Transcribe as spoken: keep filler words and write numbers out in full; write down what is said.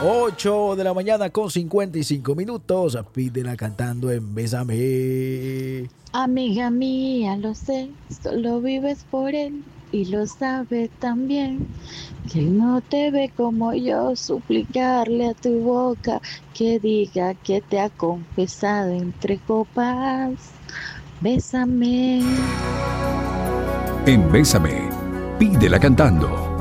ocho de la mañana con cincuenta y cinco minutos. Pídela cantando en Bésame. Amiga mía, lo sé, solo vives por él y lo sabe también. Que él no te ve como yo, suplicarle a tu boca que diga que te ha confesado entre copas. Bésame. En Bésame, pídela cantando.